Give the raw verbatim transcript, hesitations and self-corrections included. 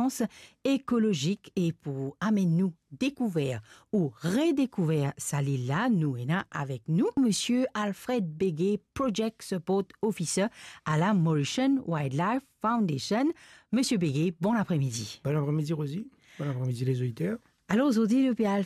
conscience écologique et pour amener nous découvrir ou redécouvrir ça là, nous et avec nous, Monsieur Alfred Bégué, Project Support Officer à la Mauritian Wildlife Foundation. Monsieur Bégué, bon après-midi. Bon après-midi, Rosie. Bon après-midi, les auditeurs. Alors aujourd'hui, le